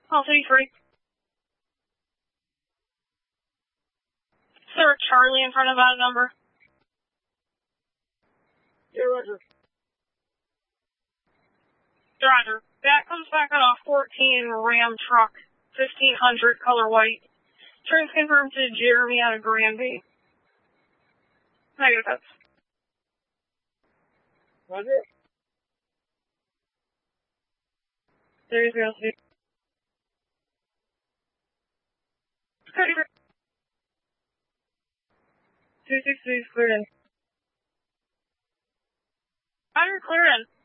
Call City 3. Is there a Charlie in front of that number? Yeah, Roger. Roger. That comes back on a 14 Ram truck, 1500 color white. Turns confirmed to Jeremy out of Granby. Negative, that's. Roger. There's real estate. Cody, 263 is cleared in. Roger, clear in.